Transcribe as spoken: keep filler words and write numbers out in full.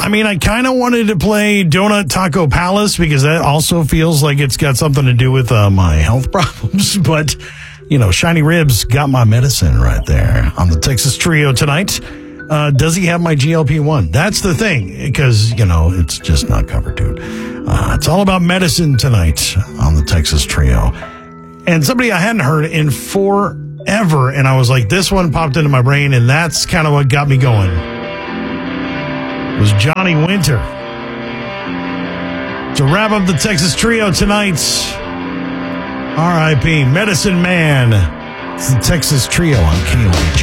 I mean, I kind of wanted to play Donut Taco Palace because that also feels like it's got something to do with uh, my health problems. But, you know, Shiny Ribs got my medicine right there on the Texas Trio tonight. Uh, does he have my G L P one? That's the thing, because, you know, it's just not covered, dude. Uh, it's all about medicine tonight on the Texas Trio. And somebody I hadn't heard in forever, and I was like, this one popped into my brain, and that's kind of what got me going. It was Johnny Winter. To wrap up the Texas Trio tonight, R I P Medicine Man. It's the Texas Trio on K O H.